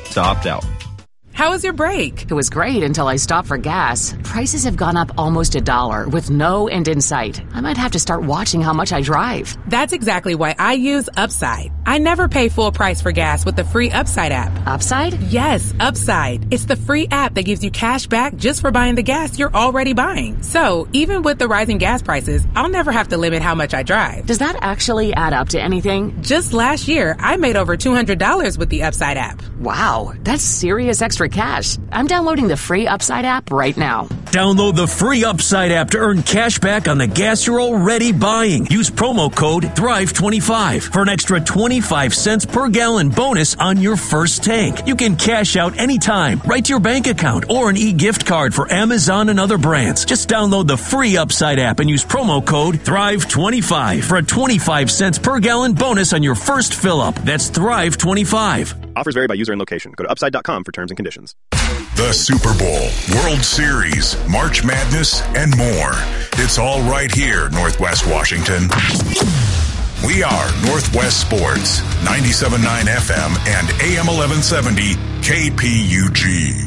to opt out. How was your break? It was great until I stopped for gas. Prices have gone up almost $1 with no end in sight. I might have to start watching how much I drive. That's exactly why I use Upside. I never pay full price for gas with the free Upside app. Upside? Yes, Upside. It's the free app that gives you cash back just for buying the gas you're already buying. So, even with the rising gas prices, I'll never have to limit how much I drive. Does that actually add up to anything? Just last year, I made over $200 with the Upside app. Wow, that's serious extra cash. I'm downloading the free Upside app right now. Download the free Upside app to earn cash back on the gas you're already buying. Use promo code THRIVE25 for an extra 25 cents per gallon bonus on your first tank. You can cash out anytime, right to your bank account, or an e-gift card for Amazon and other brands. Just download the free Upside app and use promo code THRIVE25 for a 25 cents per gallon bonus on your first fill-up. That's THRIVE25. Offers vary by user and location. Go to upside.com for terms and conditions. The Super Bowl, World Series, March Madness, and more. It's all right here, Northwest Washington. We are Northwest Sports, 97.9 FM and AM 1170 KPUG.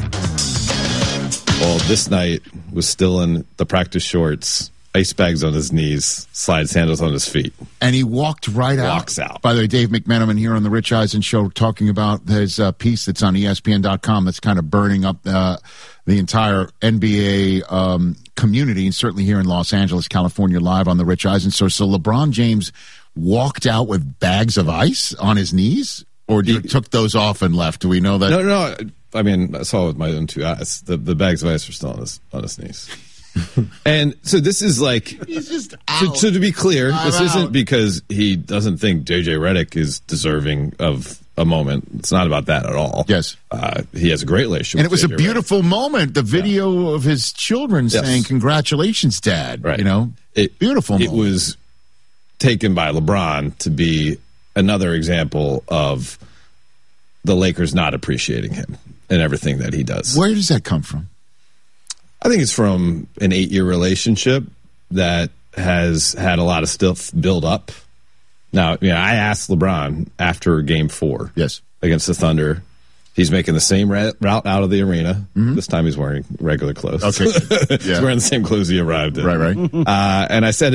Well, this night was still in the practice shorts, ice bags on his knees, slide sandals on his feet. And he walked right out. Walks out. By the way, Dave McMenamin here on the Rich Eisen Show talking about his piece that's on ESPN.com that's kind of burning up the entire NBA community, and certainly here in Los Angeles, California, live on the Rich Eisen Show. So LeBron James walked out with bags of ice on his knees, or took those off and left? Do we know that? No. I mean, I saw it with my own two eyes. The bags of ice were still on his knees. And so this is like, he's just out. So to be clear, this out. isn't because he doesn't think JJ Redick is deserving of a moment. It's not about that at all. Yes. He has a great relationship and it was with a JJ beautiful moment. The video of his children saying, "Congratulations, Dad." Right. You know, beautiful moment. It was taken by LeBron to be another example of the Lakers not appreciating him and everything that he does. Where does that come from? I think it's from an 8-year relationship that has had a lot of stuff build up. Now, I asked LeBron after Game 4 against the Thunder. He's making the same route out of the arena. Mm-hmm. This time he's wearing regular clothes. Okay. He's wearing the same clothes he arrived in. Right. And I said,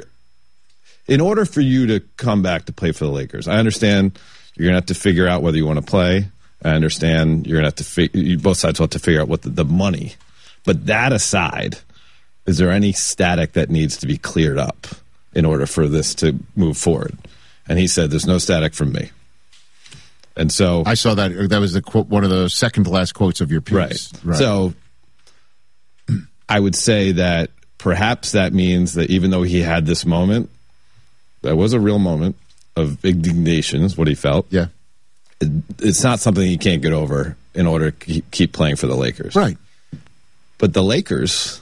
in order for you to come back to play for the Lakers, I understand you're going to have to figure out whether you want to play. I understand you're going to have to both sides will have to figure out what the money. But that aside, is there any static that needs to be cleared up in order for this to move forward? And he said, there's no static from me. And so I saw that. That was the quote, one of the second to last quotes of your piece. Right. So I would say that perhaps that means that even though he had this moment, that was a real moment of indignation is what he felt. Yeah. It's not something he can't get over in order to keep playing for the Lakers. Right. But the Lakers,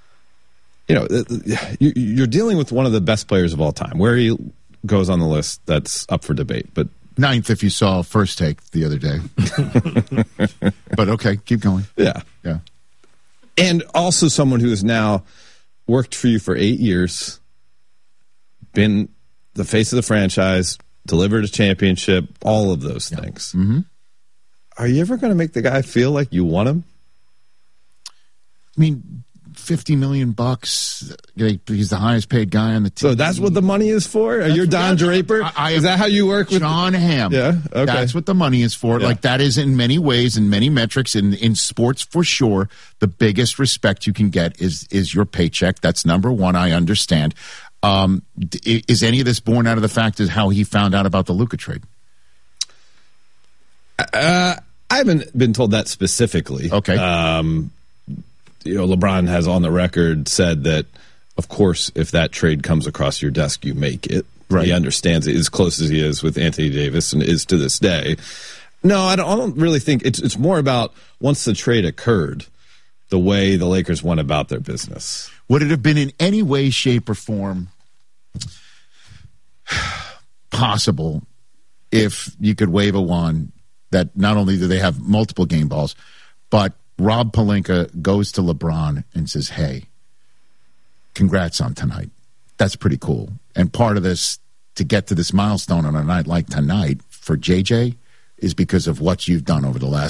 you're dealing with one of the best players of all time. Where he goes on the list, that's up for debate. But 9th if you saw First Take the other day. But okay, keep going. Yeah. And also someone who has now worked for you for 8 years, been the face of the franchise, delivered a championship, all of those things. Mm-hmm. Are you ever going to make the guy feel like you want him? I mean, $50 million. He's the highest paid guy on the team. So that's what the money is for? You're Don Draper? Is that how you work with John Hamm? Yeah, okay. That's what the money is for. Yeah. Like, that is in many ways, in many metrics, in sports for sure, the biggest respect you can get is your paycheck. That's number one. I understand. Is any of this born out of the fact of how he found out about the Luka trade? I haven't been told that specifically. Okay. LeBron has on the record said that, of course, if that trade comes across your desk, you make it. Right. He understands it as close as he is with Anthony Davis and is to this day. No, I don't really think it's more about once the trade occurred, the way the Lakers went about their business. Would it have been in any way, shape, or form possible if you could wave a wand that not only do they have multiple game balls, but Rob Pelinka goes to LeBron and says, hey, congrats on tonight. That's pretty cool. And part of this, to get to this milestone on a night like tonight for JJ, is because of what you've done over the last